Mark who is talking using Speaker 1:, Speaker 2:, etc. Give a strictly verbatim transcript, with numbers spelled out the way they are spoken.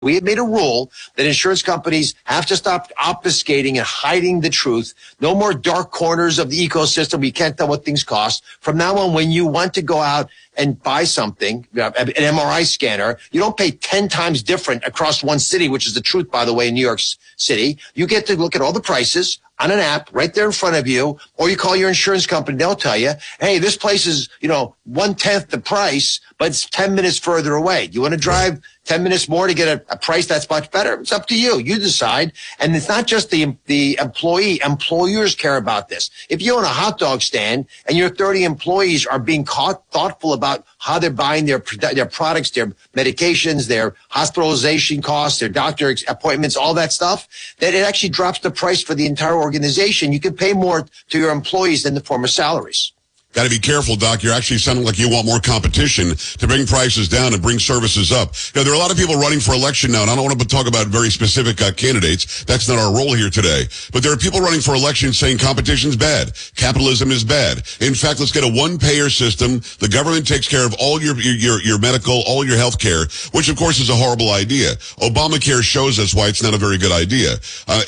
Speaker 1: We had made a rule that insurance companies have to stop obfuscating and hiding the truth. No more dark corners of the ecosystem. We can't tell what things cost. From now on, when you want to go out and buy something, an M R I scanner, you don't pay ten times different across one city, which is the truth, by the way, in New York City. You get to look at all the prices on an app right there in front of you, or you call your insurance company. They'll tell you, hey, this place is, you know, one-tenth the price, but it's ten minutes further away. You want to drive ten minutes more to get a, a price that's much better? It's up to you. You decide. And it's not just the the employee. Employers care about this. If you own a hot dog stand and your thirty employees are being caught, thoughtful about how they're buying their their products, their medications, their hospitalization costs, their doctor appointments, all that stuff, that it actually drops the price for the entire organization. You can pay more to your employees than the former salaries.
Speaker 2: Got to be careful, Doc. You're actually sounding like you want more competition to bring prices down and bring services up. You know, there are a lot of people running for election now, and I don't want to talk about very specific uh, candidates. That's not our role here today. But there are people running for election saying competition's bad. Capitalism is bad. In fact, let's get a one-payer system. The government takes care of all your, your, your medical, all your health care, which, of course, is a horrible idea. Obamacare shows us why it's not a very good idea. Uh,